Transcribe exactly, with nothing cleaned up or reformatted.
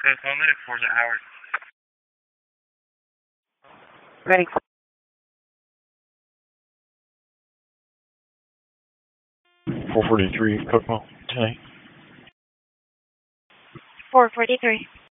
Coast Unlimited, Fort Howard. Ready. four forty-three, Kokomo, ten eight. four forty-three.